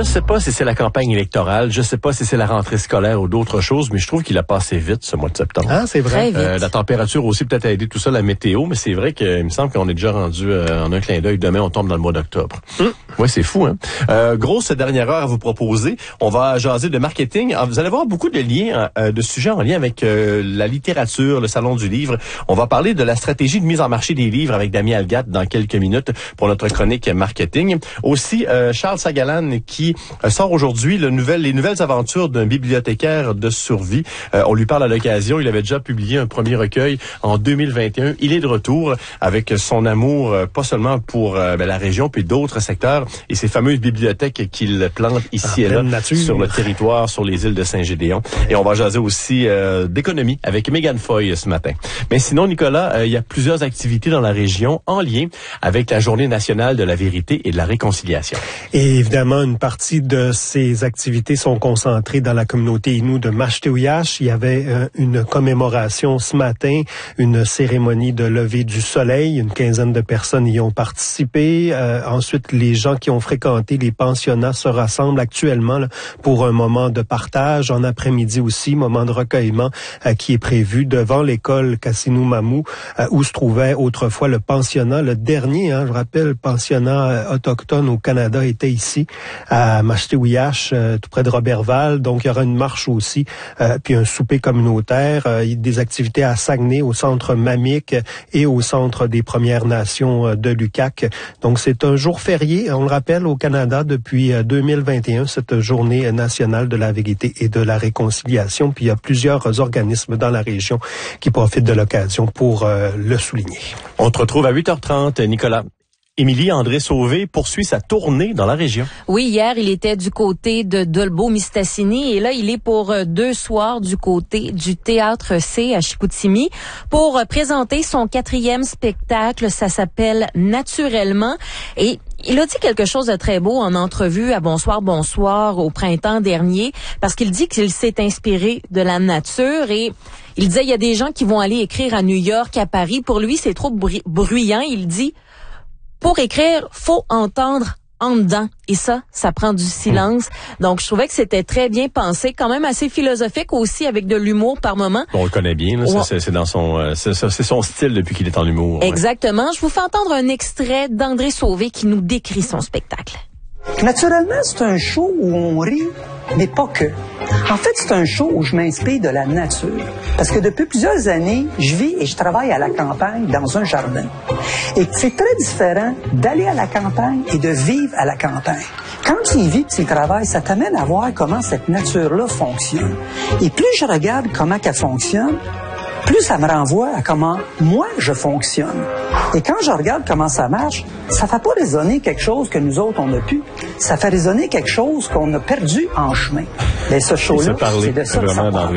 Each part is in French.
Je sais pas si c'est la campagne électorale, je sais pas si c'est la rentrée scolaire ou d'autres choses, mais je trouve qu'il a passé vite ce mois de septembre. Ah, c'est vrai. La température aussi peut-être a aidé tout ça, la météo, mais c'est vrai qu'il me semble qu'on est déjà rendu en un clin d'œil. Demain, on tombe dans le mois d'octobre. Ouais, c'est fou, hein? Grosse dernière heure à vous proposer. On va jaser de marketing. Alors, vous allez voir beaucoup de liens, de sujets en lien avec la littérature, le salon du livre. On va parler de la stratégie de mise en marché des livres avec Damien Algat dans quelques minutes pour notre chronique marketing. Aussi, Charles Sagalan qui sort aujourd'hui les nouvelles aventures d'un bibliothécaire de survie. On lui parle à l'occasion. Il avait déjà publié un premier recueil en 2021. Il est de retour avec son amour, pas seulement pour la région, puis d'autres secteurs et ces fameuses bibliothèques qu'il plante ici et là sur le territoire, sur les îles de Saint-Gédéon. Et on va jaser aussi d'économie avec Mégane Foy ce matin. Mais sinon, Nicolas, il y a plusieurs activités dans la région en lien avec la Journée nationale de la vérité et de la réconciliation. Et évidemment, une partie de ces activités sont concentrées dans la communauté Innu de Mashteuiash. Il y avait une commémoration ce matin, une cérémonie de lever du soleil. Une quinzaine de personnes y ont participé. Ensuite, les gens qui ont fréquenté les pensionnats se rassemblent actuellement là, pour un moment de partage. En après-midi aussi, moment de recueillement qui est prévu devant l'école Kassinou Mamou, où se trouvait autrefois le pensionnat, le dernier, je rappelle, pensionnat autochtone au Canada était ici, à Mashteuiash, tout près de Robertval. Donc, il y aura une marche aussi, puis un souper communautaire, des activités à Saguenay, au centre Mamic et au centre des Premières Nations de l'UQAC. Donc, c'est un jour férié, on le rappelle, au Canada depuis 2021, cette journée nationale de la vérité et de la réconciliation. Puis, il y a plusieurs organismes dans la région qui profitent de l'occasion pour le souligner. On te retrouve à 8h30, Nicolas. Émilie André Sauvé poursuit sa tournée dans la région. Oui, hier, il était du côté de Dolbeau-Mistassini et là, il est pour 2 soirs du côté du Théâtre C à Chicoutimi pour présenter son 4e spectacle. Ça s'appelle Naturellement et il a dit quelque chose de très beau en entrevue à Bonsoir, Bonsoir au printemps dernier parce qu'il dit qu'il s'est inspiré de la nature et il disait il y a des gens qui vont aller écrire à New York, à Paris. Pour lui, c'est trop bruyant. Il dit pour écrire, faut entendre en dedans. Et ça prend du silence. Donc, je trouvais que c'était très bien pensé, quand même assez philosophique aussi, avec de l'humour par moment. On le connaît bien, là, c'est dans son, c'est son style depuis qu'il est en humour. Exactement. Ouais. Je vous fais entendre un extrait d'André Sauvé qui nous décrit son spectacle. Naturellement, c'est un show où on rit, mais pas que. En fait, c'est un show où je m'inspire de la nature. Parce que depuis plusieurs années, je vis et je travaille à la campagne dans un jardin. Et c'est très différent d'aller à la campagne et de vivre à la campagne. Quand tu y vis, tu y travailles, ça t'amène à voir comment cette nature-là fonctionne. Et plus je regarde comment elle fonctionne, plus ça me renvoie à comment moi je fonctionne. Et quand je regarde comment ça marche, ça fait pas résonner quelque chose que nous autres on a pu. Ça fait résonner quelque chose qu'on a perdu en chemin. Mais ce show-là, c'est de ça que ça parle.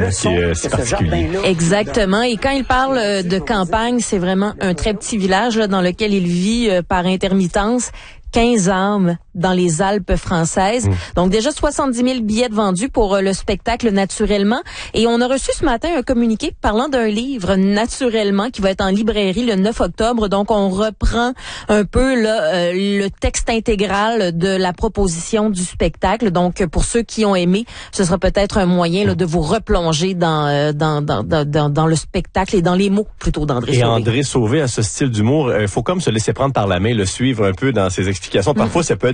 C'est particulier. Exactement. Et quand il parle de campagne, c'est vraiment un très petit village là, dans lequel il vit par intermittence. 15 âmes dans les Alpes françaises. Donc déjà 70 000 billets vendus pour le spectacle Naturellement. Et on a reçu ce matin un communiqué parlant d'un livre Naturellement qui va être en librairie le 9 octobre. Donc on reprend un peu là, le texte intégral de la proposition du spectacle. Donc pour ceux qui ont aimé, ce sera peut-être un moyen là, de vous replonger dans le spectacle et dans les mots plutôt d'André Sauvé. Et André Sauvé a ce style d'humour. Il faut comme se laisser prendre par la main, le suivre un peu dans ses explications. Parfois, ça peut être